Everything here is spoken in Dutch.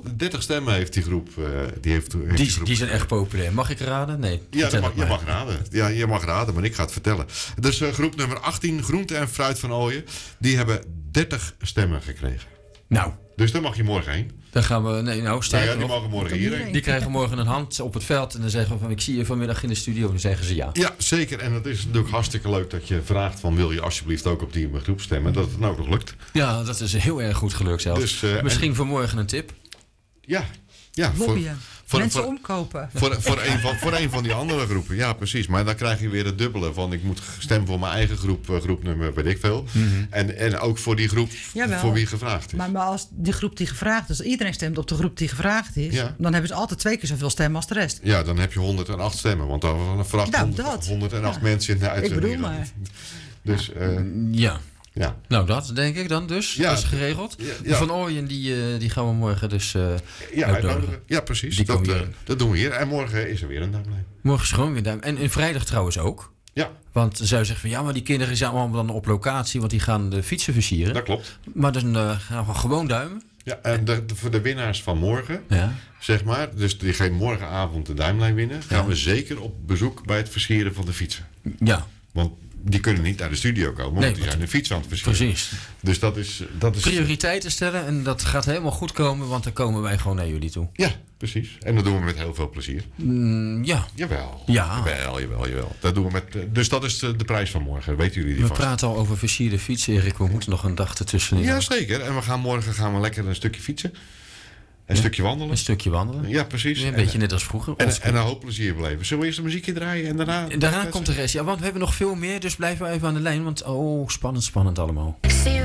Zo? 30 stemmen heeft die groep. Die zijn echt populair. Mag ik raden? Nee. Ja, je mag raden. Ja, je mag raden, maar ik ga het vertellen. Dus groep nummer 18, Groente en Fruit van Ooyen. Die hebben 30 stemmen gekregen. Nou. Dus daar mag je morgen heen. Dan gaan we... sterker die mogen morgen hierheen. Die krijgen morgen een hand op het veld. En dan zeggen we van, ik zie je vanmiddag in de studio. En dan zeggen ze ja. Ja, zeker. En het is natuurlijk hartstikke leuk dat je vraagt van, wil je alsjeblieft ook op die groep stemmen? Dat het nou ook nog lukt. Ja, dat is heel erg goed gelukt zelfs. Dus, misschien vanmorgen een tip. Ja. Mensen omkopen. Voor een van die andere groepen. Ja, precies. Maar dan krijg je weer het dubbele van, ik moet stemmen voor mijn eigen groepnummer, weet ik veel. Mm-hmm. En ook voor die groep voor wie gevraagd is. Maar als die groep die gevraagd is, iedereen stemt op de groep die gevraagd is, dan hebben ze altijd 2 keer zoveel stemmen als de rest. Ja, dan heb je 108 stemmen. Want dan vraagt 108 mensen in de uitzending. Ik bedoel maar. Dus, ja. Nou, dat denk ik dan dus. Ja. Dat is geregeld. Ja. Van Ooyen, die gaan we morgen dus uitnodigen. Ja, precies. Dat doen we hier. En morgen is er weer een duimlijn. Morgen is gewoon weer een En vrijdag trouwens ook. Ja. Want zou je zeggen van, ja, maar die kinderen zijn allemaal dan op locatie, want die gaan de fietsen versieren. Dat klopt. Maar dan gaan we gewoon duimen. Ja, en voor de winnaars van morgen, zeg maar, dus die geen morgenavond de duimlijn winnen, gaan we zeker op bezoek bij het versieren van de fietsen. Ja. Want die kunnen niet naar de studio komen, want die zijn een fiets aan het versieren. Precies. Dus dat is... Prioriteiten stellen en dat gaat helemaal goed komen, want dan komen wij gewoon naar jullie toe. Ja, precies. En dat doen we met heel veel plezier. Ja. Jawel. Ja. Jawel. Dat doen we met... Dus dat is de prijs van morgen, weten jullie die vast? We praten al over versierde fietsen, Erik. We moeten nog een dag ertussenin. Ja, zeker. En morgen lekker een stukje fietsen. Een stukje wandelen. Een stukje wandelen. Ja, precies. Een beetje net als vroeger. En een hoop plezier beleven. Zullen we eerst een muziekje draaien en daarna... Daarna komt de rest. Ja, want we hebben nog veel meer, dus blijven we even aan de lijn. Want, spannend allemaal.